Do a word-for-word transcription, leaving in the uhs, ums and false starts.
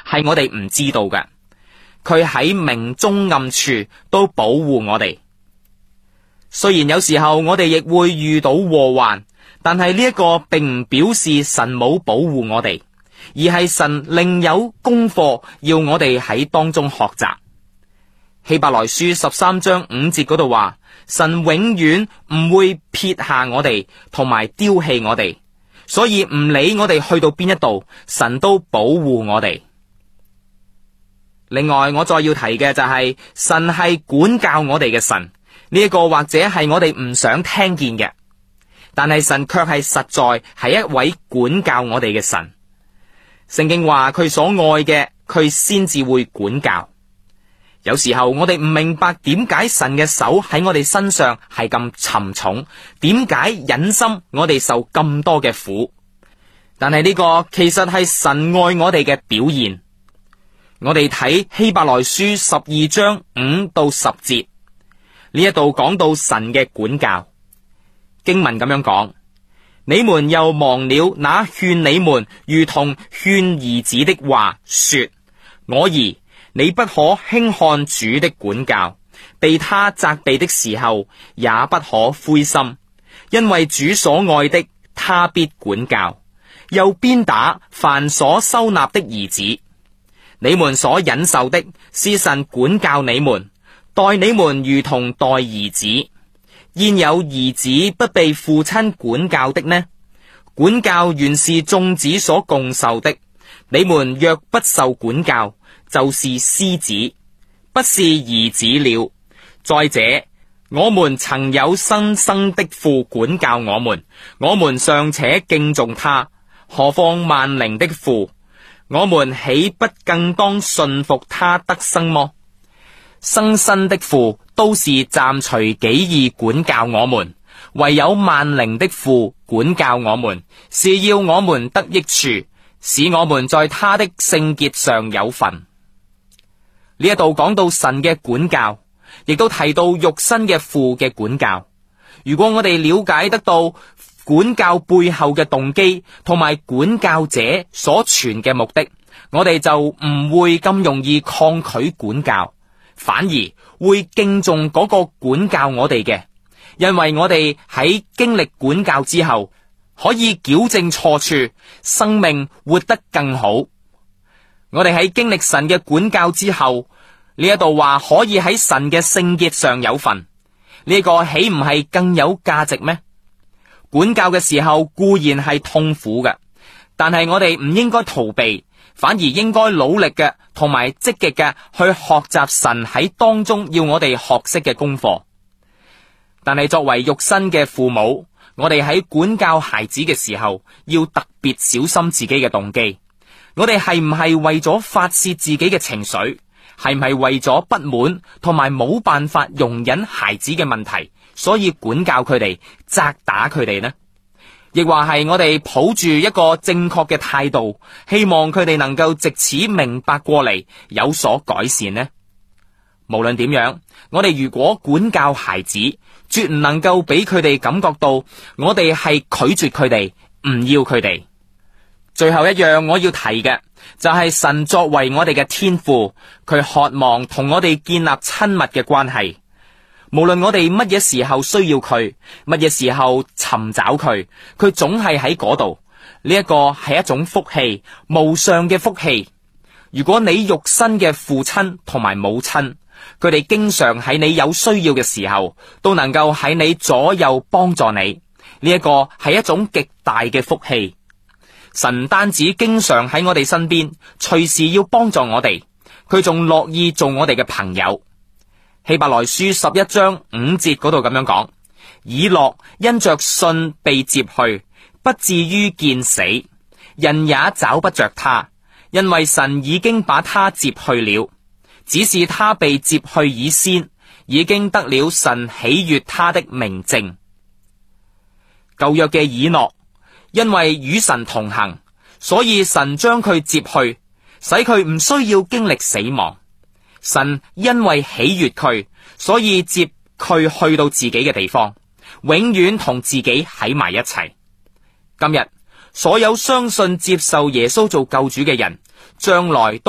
係我哋唔知道嘅。佢喺明中暗處都保護我哋。雖然有時候我哋亦會遇到禍患，但係呢一個並唔表示神冇保護我哋，而係神另有功課要我哋喺當中學習。希伯來書十三章五節嗰度話，神永遠唔會撇下我哋同埋丟棄我哋，所以唔理我哋去到邊一度，神都保護我哋。另外我再要提嘅就係、是、神係管教我哋嘅神，呢、這、一個或者係我哋唔想聽見嘅，但係神卻係實在係一位管教我哋嘅神。聖經話佢所愛嘅，佢先至會管教。有時候我哋唔明白點解神嘅手喺我哋身上係咁沉重，點解忍心我哋受咁多嘅苦，但係呢個其實係神愛我哋嘅表現。我哋睇希伯來書十二章五到十節，呢一度講到神嘅管教。經文咁樣講，你們又忘了那勸你們如同勸兒子的話，說，我兒，你不可輕看主的管教，被他責備的時候也不可灰心，因為主所愛的他必管教，又鞭打凡所收納的兒子。你們所忍受的是神管教你們，待你們如同待兒子。焉有兒子不被父親管教的呢？管教原是眾子所共受的，你們若不受管教，就是私子，不是兒子了。再者，我們曾有生生的父管教我們，我們尚且敬重他，何況萬靈的父？我們豈不更當順服他得生麼？生身的父都是暫隨己意管教我們，唯有萬靈的父管教我們，是要我們得益處，使我們在他的聖潔上有份。呢一度講到神嘅管教，亦都提到肉身嘅父嘅管教。如果我哋了解得到管教背後嘅動機同埋管教者所存嘅目的，我哋就唔會咁容易抗拒管教，反而會敬重嗰個管教我哋嘅，因為我哋喺經歷管教之後，可以矯正錯處，生命活得更好。我哋喺經歷神嘅管教之後，呢一度話可以喺神嘅聖潔上有份，呢個豈唔係更有價值咩？管教嘅時候固然係痛苦嘅，但係我哋唔應該逃避，反而應該努力嘅同埋積極嘅去學習神喺當中要我哋學識嘅功課。但係作為肉身嘅父母，我哋喺管教孩子嘅時候要特別小心自己嘅動機。我哋係唔係為咗發洩自己嘅情緒？係唔係為咗不滿同埋冇辦法容忍孩子嘅問題，所以管教佢哋、責打佢哋呢？亦或係我哋抱住一個正確嘅態度，希望佢哋能夠藉此明白過嚟，有所改善呢？無論點樣，我哋如果管教孩子，絕唔能夠俾佢哋感覺到我哋係拒絕佢哋，唔要佢哋。最後一樣我要提嘅就係神作為我哋嘅天父，佢渴望同我哋建立親密嘅關係。無論我哋乜嘢時候需要佢，乜嘢時候尋找佢，佢總係喺嗰度。呢一個係一種福氣，無上嘅福氣。如果你肉身嘅父親同埋母親，佢哋經常喺你有需要嘅時候，都能夠喺你左右幫助你，呢一個係一種極大嘅福氣。神唔單止經常喺我哋身邊，隨時要幫助我哋，佢仲樂意做我哋嘅朋友。希伯來書十一章五節嗰度咁樣講，以諾因着信被接去，不至於見死，人也找不着他，因為神已經把他接去了。只是他被接去以先，已經得了神喜悅他的明證。舊約嘅以諾，因為與神同行，所以神將佢接去，使佢唔需要經歷死亡。神因為喜悅佢，所以接佢去到自己嘅地方，永遠同自己喺埋一齊。今日所有相信接受耶穌做救主嘅人，將來都